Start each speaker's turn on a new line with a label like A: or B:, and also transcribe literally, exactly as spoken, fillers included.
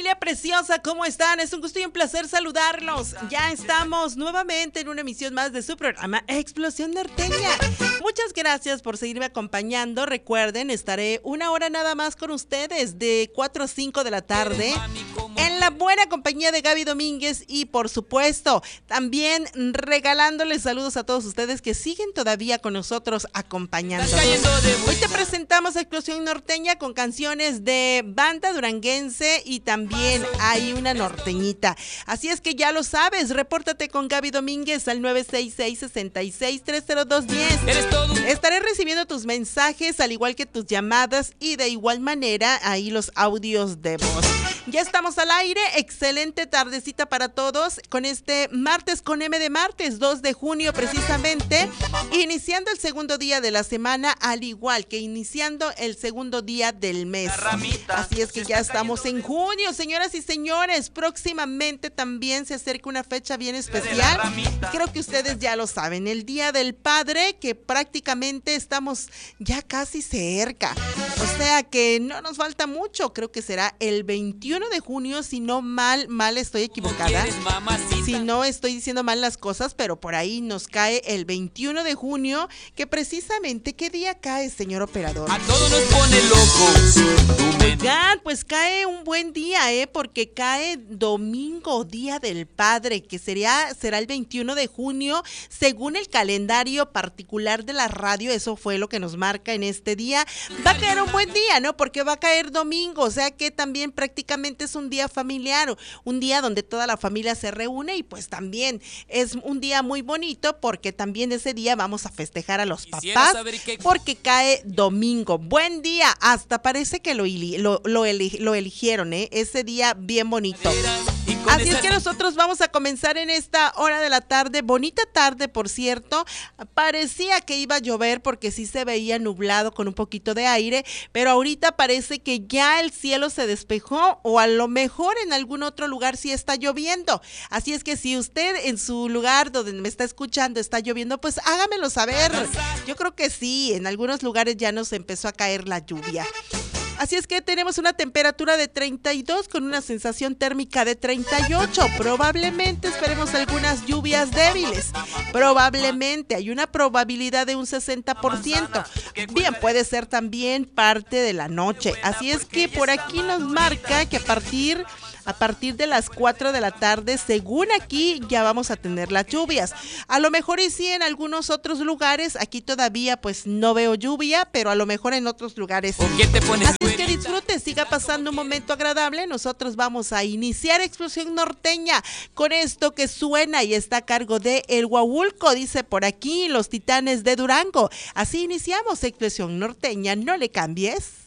A: Familia preciosa, ¿cómo están? Es un gusto y un placer saludarlos. Ya estamos nuevamente en una emisión más de su programa Explosión Norteña. Muchas gracias por seguirme acompañando. Recuerden, estaré una hora nada más con ustedes de cuatro a cinco de la tarde en la buena compañía de Gaby Domínguez y por supuesto también regalándoles saludos a todos ustedes que siguen todavía con nosotros acompañándonos. Hoy te presentamos Explosión Norteña con canciones de banda duranguense y también hay una norteñita. Así es que ya lo sabes, repórtate con Gaby Domínguez al nueve seis seis, seis seis, tres cero dos, uno cero. Estaré recibiendo tus mensajes al igual que tus llamadas y de igual manera ahí los audios de voz. Ya estamos al aire, excelente tardecita para todos con este martes con M de martes, dos de junio precisamente, iniciando el segundo día de la semana, al igual que iniciando el segundo día del mes. Así es que ya estamos en junio, señoras y señores, próximamente también se acerca una fecha bien especial, creo que ustedes ya lo saben, el Día del Padre, que prácticamente estamos ya casi cerca, o sea que no nos falta mucho, creo que será el veintiuno de junio, si no mal, mal estoy equivocada, si no estoy diciendo mal las cosas, pero por ahí nos cae el veintiuno de junio, que precisamente, ¿qué día cae, señor operador?
B: A todos nos pone locos.
A: Oigan, pues cae un buen día, ¿eh? Porque cae domingo, Día del Padre, que sería, será el veintiuno de junio, según el calendario particular de la radio, eso fue lo que nos marca en este día. Va a caer un buen día, ¿no? Porque va a caer domingo, o sea que también prácticamente es un día familiar, un día donde toda la familia se reúne y pues también es un día muy bonito porque también ese día vamos a festejar a los papás porque cae domingo. Buen día, hasta parece que lo, lo, lo, eli, lo eligieron, ¿eh? Ese día bien bonito. Así es que nosotros vamos a comenzar en esta hora de la tarde, bonita tarde por cierto, parecía que iba a llover porque sí se veía nublado con un poquito de aire, pero ahorita parece que ya el cielo se despejó o a lo mejor en algún otro lugar sí está lloviendo, así es que si usted en su lugar donde me está escuchando está lloviendo, pues hágamelo saber, yo creo que sí, en algunos lugares ya nos empezó a caer la lluvia. Así es que tenemos una temperatura de treinta y dos con una sensación térmica de treinta y ocho. Probablemente esperemos algunas lluvias débiles. Probablemente hay una probabilidad de un sesenta por ciento. Bien, puede ser también parte de la noche. Así es que por aquí nos marca que a partir... A partir de las cuatro de la tarde, según aquí, ya vamos a tener las lluvias. A lo mejor y sí en algunos otros lugares, aquí todavía pues no veo lluvia, pero a lo mejor en otros lugares sí. Así es que disfrute, siga pasando un momento agradable. Nosotros vamos a iniciar Explosión Norteña con esto que suena y está a cargo de El Huahuilco, dice por aquí, Los Titanes de Durango. Así iniciamos Explosión Norteña, no le cambies.